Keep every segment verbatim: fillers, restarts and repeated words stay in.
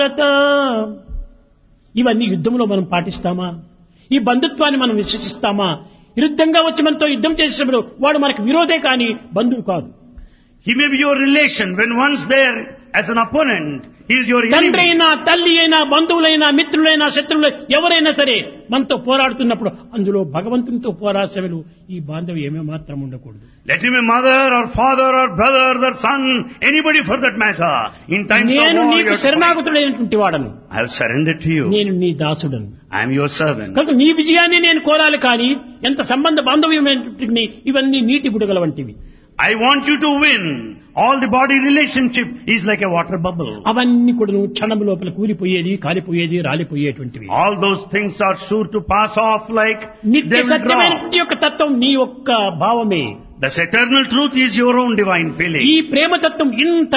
ఇవన్నీ యుద్ధంలో మనం పాటిస్తామా? ఈ బంధుత్వాన్ని మనం విశ్వసిస్తామా? విరుద్ధంగా వచ్చి మనతో యుద్ధం చేసేటప్పుడు వాడు మనకు విరోధే కానీ బంధువు కాదు. He may be your relation when once there as an opponent, he is your తండ్రి enemy. అయినా, తల్లి అయినా, బంధువులైనా, మిత్రులైనా, శత్రువులు ఎవరైనా సరే మనతో పోరాడుతున్నప్పుడు అందులో భగవంతునితో పోరాసేవలు ఈ బాంధవ్యం ఏమాత్రం ఉండకూడదు. Let him be mother or father or brother or son, anybody for that matter. In times of నేను war, నీకు you are to fight. శరణాగతుడైనటువంటి వాడను, I have surrendered to you. నేను నీ దాసుడను. I am your servant. కనుక నీ విజయాన్ని నేను కోరాలి కానీ ఎంత సంబంధ బాంధవ్యమైనటువంటి ఇవన్నీ నీటి బుడగల వంటివి. I want you to win. All the body relationship is like a water bubble. అవన్నీ కూడా క్షణం లోపల కూలిపోయేది, కాలిపోయేది, రాలిపోయేటువంటివి. All those things are sure to pass off like నిత్య they will drop. సత్యమైనటువంటి యొక్క తత్వం నీ యొక్క భావమే. This eternal truth is your own divine feeling. ఈ ప్రేమతత్వం ఇంత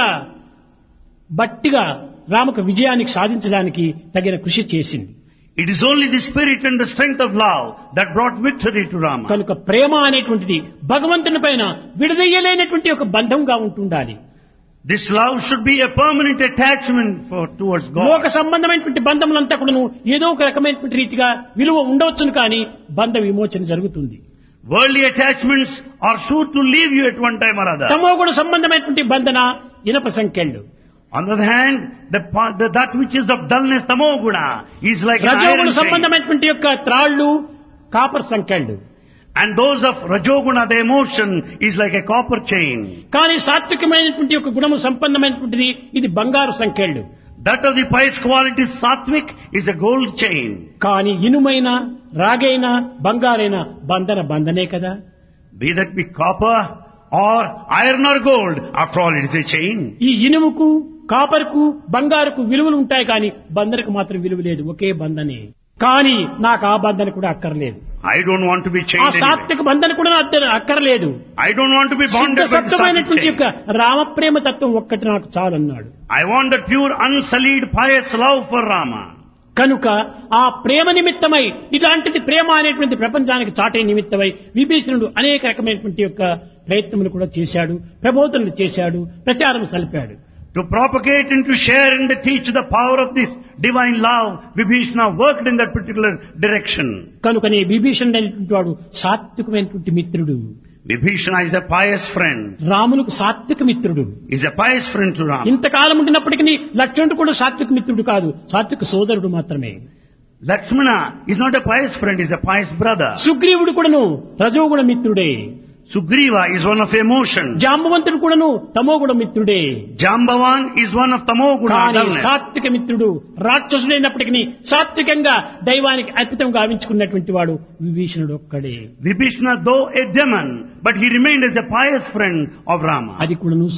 బట్టిగా రామకు విజయానికి సాధించడానికి తగిన కృషి చేసింది. It is only the spirit and the strength of love that brought victory to Rama. కనుక ప్రేమ అనేటువంటిది భగవంతుని పైన విడదీయలేనటువంటి ఒక బంధంగా ఉంటుండాలి. This love should be a permanent attachment for towards లోక God. సంబంధమైనటువంటి బంధములంతా కూడాను ఏదో ఒక రకమైనటువంటి రీతిగా విలువ ఉండవచ్చును కానీ బంధ విమోచన జరుగుతుంది. Worldly attachments are sure to leave you at one time or other. తమోగుణ సంబంధమైనటువంటి బంధన ఇనప సంఖ్యలు. On the other hand, the, part- the that which is of dullness, tamoguna, is like an రజోగుణ iron chain. సంబంధమైనటువంటి యొక్క త్రాళ్ళు కాపర్ సంఖ్యలు. And those of rajoguna, the emotion, is like a copper chain. కానీ సాత్వికమైనటువంటి యొక్క గుణము సంపన్నమైనటువంటిది ఇది బంగారు సంఖ్యలు. That of the pious quality, sattvic, is a gold chain. కానీ ఇనుమైన, రాగైన, బంగారైన బంధన బంధనే కదా. Be that be copper or iron or gold, after all it is a chain. ఈ ఇనుముకు, కాపర్కు, బంగారుకు విలువలు ఉంటాయి కానీ బంధనకు మాత్రం విలువ లేదు. ఒకే బంధనే. కానీ నాకు ఆ బంధన కూడా అక్కర్లేదు. I don't want to be ఆ chained anyway. సాత్విక బంధన కూడా నాకు అక్కర్లేదు. I don't want to be శుద్ధ bonded by the sattvic సత్వమైనటువంటి chain. యొక్క రామప్రేమ తత్వం ఒక్కటి నాకు చాలన్నాడు. I want that pure, unsullied, pious love for Rama. కనుక ఆ ప్రేమ నిమిత్తమై ఇలాంటిది ప్రేమ అనేటువంటి ప్రపంచానికి చాటే నిమిత్తమై విభీషణుడు అనేక రకమైనటువంటి యొక్క ప్రయత్నములు కూడా చేశాడు, ప్రబోధనలు చేశాడు, ప్రచారం సలిపాడు. To propagate and to share and to teach the power of this divine love, Vibhishana worked in that particular direction. కనుకనే విభీషణుడు అనేటువంటి వాడు సాత్వికమైనటువంటి మిత్రుడు. Vibhishana is a pious friend. రాములకు సాత్విక మిత్రుడు. Is a pious friend to Rama. ఇంతకాలం ఉండినప్పటికీ లక్ష్మణుడు కూడా సాత్విక మిత్రుడు కాదు, సాత్విక సోదరుడు మాత్రమే. Lakshmana is not a pious friend, is a pious brother. సుగ్రీవుడు కూడాను రజోగుణ మిత్రుడే. Sugriva is one of emotion. జాంబవంతుడు కూడాను తమోగుణ మిత్రుడే. Jambavan is one of tamoguna. కానీ dullness. సాత్విక మిత్రుడు రాక్షసుడైనప్పటికీ సాత్వికంగా దైవానికి అర్పితం గావించుకున్నటువంటి వాడు విభీషణుడు ఒక్కడే. Vibhishana, though a demon, but he remained as a pious friend of Rama. అది కూడాను